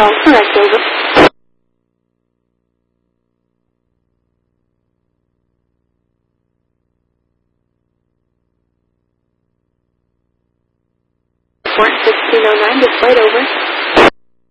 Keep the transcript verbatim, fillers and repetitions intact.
All correct, over. Port sixteen oh nine, deployed, over.